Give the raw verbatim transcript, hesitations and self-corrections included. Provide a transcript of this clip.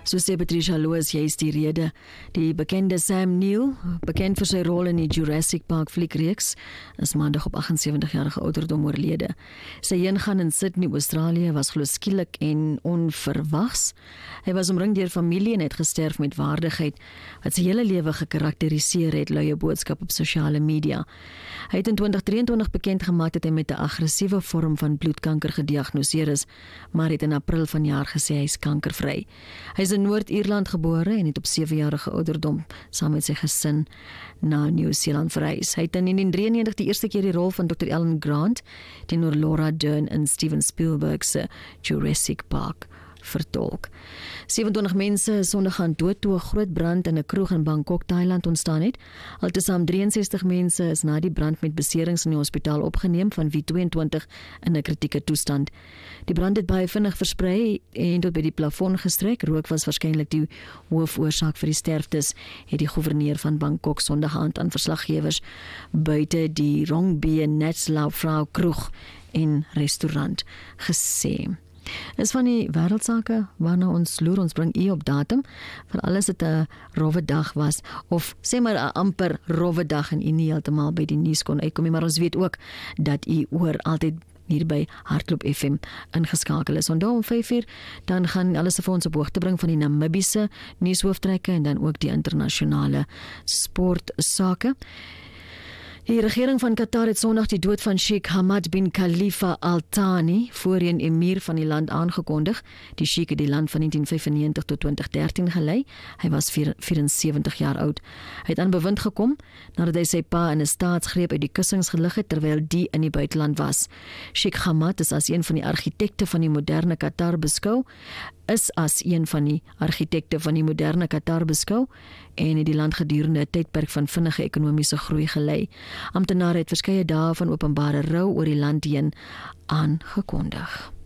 So sê Patricia Loos, jy is die rede. Die bekende Sam Neill, bekend vir sy rol in die Jurassic Park fliekreeks, is maandag op agtensewentig-jarige ouderdom oorlede. Sy heengaan in Sydney, Australië, was glo skielik en onverwags. Hy was omring deur familie en het gesterf met waardigheid, wat sy hele lewe gekarakteriseer het, lui 'n boodskap op sosiale media. Hy het in twintig drieëntwintig bekend gemaak dat hy met 'n aggressiewe vorm van bloedkanker gediagnoseer is, maar het in April vanjaar gesê hy is kankervry. Hy is in Noord-Ierland gebore en het op sewe-jarige ouderdom saam met sy gesin na Nieu-Seeland verhuis. Hy het in negentien drieënnegentig die eerste keer die rol van dokter Alan Grant teenoor Laura Dern in Steven Spielberg se Jurassic Park vertolk. sewenentwintig mense is Sondag aan dood toe 'n groot brand in 'n kroeg in Bangkok, Thailand ontstaan het. Altesaam drieënsestig mense is na die brand met beserings in die hospitaal opgeneem, van wie tweeëntwintig in 'n kritieke toestand. Die brand het baie vinnig versprei en tot by die plafon gestrek. Rook was waarskynlik die hoofoorsaak vir die sterftes, het die gouverneur van Bangkok Sondag aand aan verslaggewers buite die Rongbee Natslau Frau kroeg en restaurant gesê. Is van die wêreldsake waarna ons loer, ons bring u op datum, vir alles het 'n rowwe dag was, of sê maar 'n amper rowwe dag en u nie heeltemal by die nuus kon uitkom nie, maar ons weet ook dat u oor altyd hier by Hardloop F M ingeskakel is. Onthou om vyf uur, dan gaan alles vir ons op hoogte bring van die Namibiese nuushooftrekke en dan ook die internasionale sportsake. Die regering van Qatar het Sondag die dood van Sheikh Hamad bin Khalifa Al Thani, voorheen emir van die land, aangekondig. Die Sheikh het die land van negentien vyfennegentig tot twintig dertien gelei. Hy was vierensewentig jaar oud. Hy het aan bewind gekom nadat hy sy pa in 'n staatsgreep uit die kussings gelig het terwyl die in die buiteland was. Sheikh Hamad is as een van die argitekte van die moderne Qatar beskou, is as een van die argitekte van die moderne Qatar beskou en het die land gedurende 'n tydperk van vinnige ekonomiese groei gelei. Amptenare het verskeie dae van openbare rou oor die land heen aangekondig.